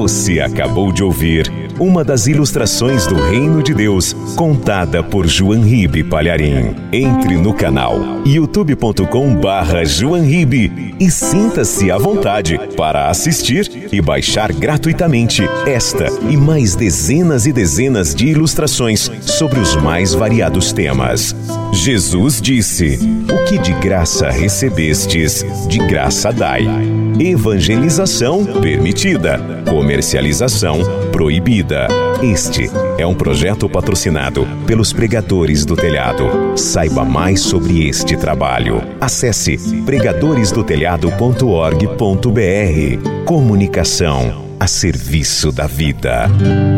Você acabou de ouvir uma das ilustrações do Reino de Deus, contada por João Ribe Palharim. Entre no canal youtube.com/João Ribe e sinta-se à vontade para assistir e baixar gratuitamente esta e mais dezenas e dezenas de ilustrações sobre os mais variados temas. Jesus disse: "O que de graça recebestes, de graça dai." Evangelização permitida, comercialização proibida. Este é um projeto patrocinado pelos Pregadores do Telhado. Saiba mais sobre este trabalho. Acesse pregadoresdotelhado.org.br. Comunicação a serviço da vida.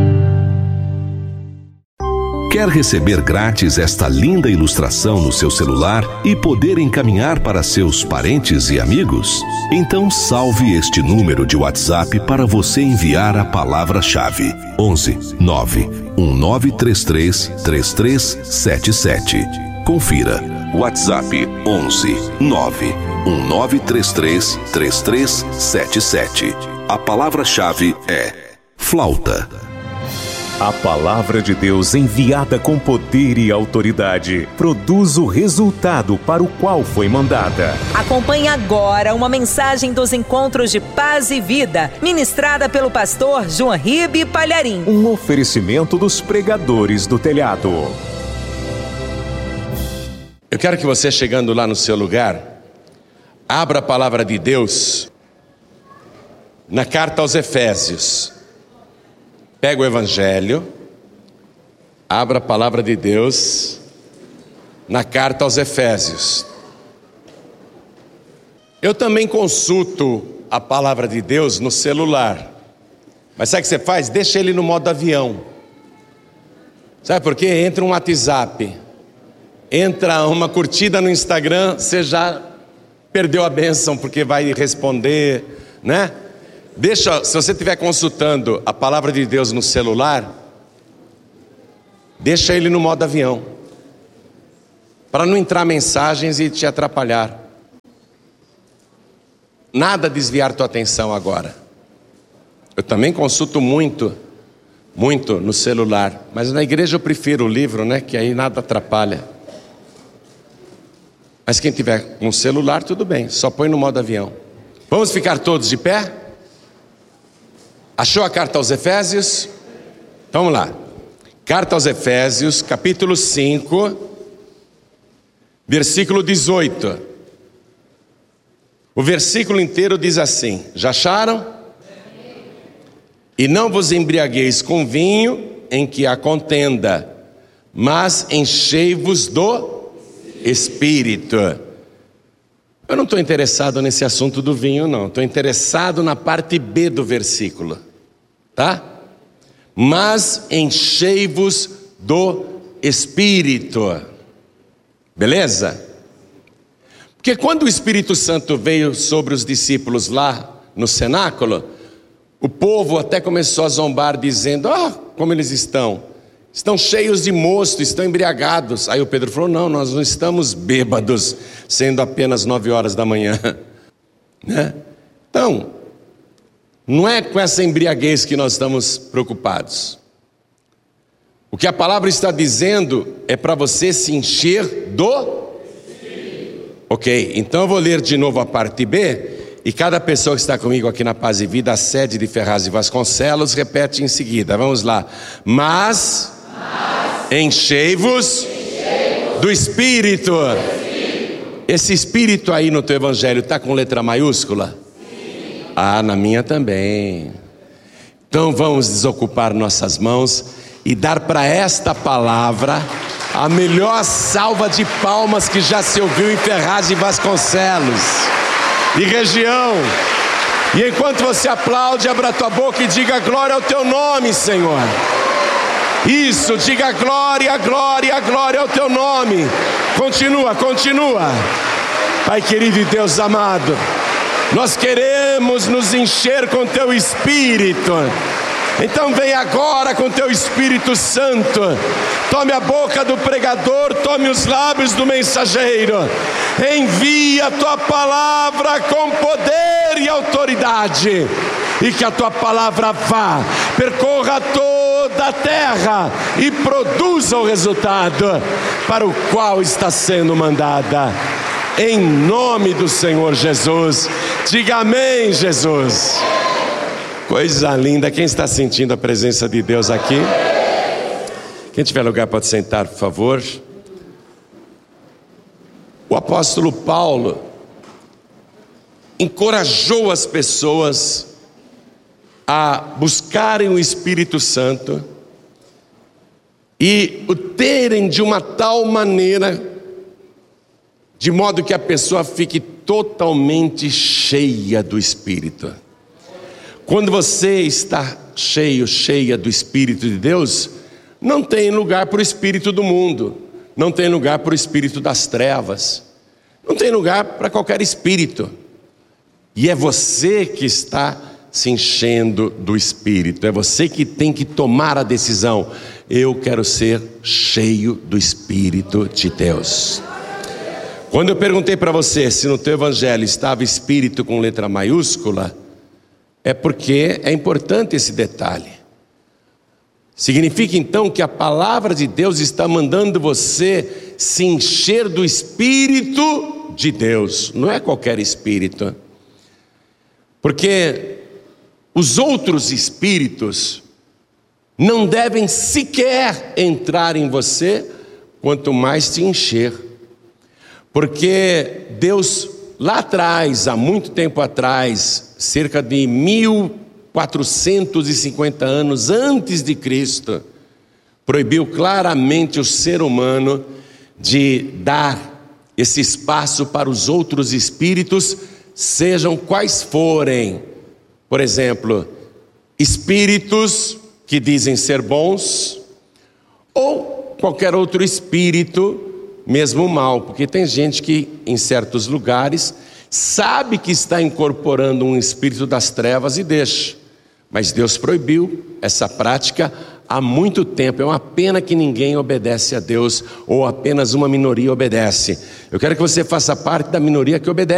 Quer receber grátis esta linda ilustração no seu celular e poder encaminhar para seus parentes e amigos? Então salve este número de WhatsApp para você enviar a palavra-chave: 11 9 1933 3377. Confira. WhatsApp 11 9 1933 3377. A palavra-chave é flauta. A palavra de Deus, enviada com poder e autoridade, produz o resultado para o qual foi mandada. Acompanhe agora uma mensagem dos Encontros de Paz e Vida, ministrada pelo pastor João Ribe Palharim. Um oferecimento dos Pregadores do Telhado. Eu quero que você, chegando lá no seu lugar, abra a palavra de Deus na carta aos Efésios. Pega o Evangelho, abra a palavra de Deus na carta aos Efésios. Eu também consulto a palavra de Deus no celular, mas sabe o que você faz? Deixa ele no modo avião. Sabe por quê? Entra um WhatsApp, entra uma curtida no Instagram, você já perdeu a bênção, porque vai responder, né? Deixa, se você estiver consultando a palavra de Deus no celular, deixa ele no modo avião, para não entrar mensagens e te atrapalhar. Nada desviar tua atenção agora. Eu também consulto muito no celular, mas na igreja eu prefiro o livro, né? Que aí nada atrapalha. Mas quem tiver com celular, tudo bem, só põe no modo avião. Vamos ficar todos de pé? Achou a carta aos Efésios? Vamos lá. Carta aos Efésios, capítulo 5, versículo 18. O versículo inteiro diz assim: já acharam? E não vos embriagueis com vinho em que há contenda, mas enchei-vos do Espírito. Eu não estou interessado nesse assunto do vinho, não. Estou interessado na parte B do versículo. Tá? Mas enchei-vos do Espírito. Beleza? Porque quando o Espírito Santo veio sobre os discípulos lá no cenáculo, o povo até começou a zombar, dizendo: como eles estão cheios de mosto, estão embriagados. Aí o Pedro falou: não, nós não estamos bêbados, sendo apenas 9 horas da manhã, né? Então, não é com essa embriaguez que nós estamos preocupados. O que a palavra está dizendo é para você se encher do Espírito. Ok, então eu vou ler de novo a parte B, e cada pessoa que está comigo aqui na Paz e Vida, a sede de Ferraz e Vasconcelos, repete em seguida. Vamos lá. Mas enchei-vos do Espírito. Esse Espírito aí no teu Evangelho está com letra maiúscula? Na minha também. Então vamos desocupar nossas mãos e dar para esta palavra a melhor salva de palmas que já se ouviu em Ferraz e Vasconcelos e região. E enquanto você aplaude, abra a tua boca e diga glória ao teu nome, Senhor. Isso, diga glória, glória, glória ao teu nome. Continua. Pai querido e Deus amado, nós queremos nos encher com teu Espírito. Então vem agora com teu Espírito Santo. Tome a boca do pregador, tome os lábios do mensageiro. Envia a tua palavra com poder e autoridade. e que a tua palavra vá, percorra toda a terra e produza o resultado para o qual está sendo mandada. Em nome do Senhor Jesus. Diga amém, Jesus. Coisa linda. Quem está sentindo a presença de Deus aqui? Quem tiver lugar pode sentar, por favor. O apóstolo Paulo encorajou as pessoas a buscarem o Espírito Santo e o terem de uma tal maneira, de modo que a pessoa fique totalmente cheia do Espírito. Quando você está cheia do Espírito de Deus, não tem lugar para o espírito do mundo, não tem lugar para o espírito das trevas, não tem lugar para qualquer espírito. E é você que está se enchendo do Espírito, é você que tem que tomar a decisão. Eu quero ser cheio do Espírito de Deus. Quando eu perguntei para você se no teu evangelho estava Espírito com letra maiúscula, é porque é importante esse detalhe. Significa então que a palavra de Deus está mandando você se encher do Espírito de Deus, não é qualquer espírito. Porque os outros espíritos não devem sequer entrar em você, quanto mais te encher. Porque Deus lá atrás, há muito tempo atrás, cerca de 1450 anos antes de Cristo, proibiu claramente o ser humano de dar esse espaço para os outros espíritos, sejam quais forem. Por exemplo, espíritos que dizem ser bons, ou qualquer outro espírito, mesmo mal, porque tem gente que em certos lugares sabe que está incorporando um espírito das trevas e deixa, mas Deus proibiu essa prática há muito tempo. É uma pena que ninguém obedece a Deus, ou apenas uma minoria obedece. Eu quero que você faça parte da minoria que obedece.